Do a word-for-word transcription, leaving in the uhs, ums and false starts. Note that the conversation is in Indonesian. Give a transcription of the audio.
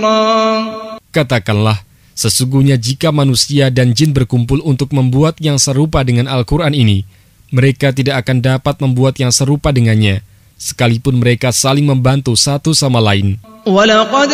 ذكرا. Katakanlah, sesungguhnya jika manusia dan jin berkumpul untuk membuat yang serupa dengan Al-Quran ini, mereka tidak akan dapat membuat yang serupa dengannya, sekalipun mereka saling membantu satu sama lain. وَلَقَدْ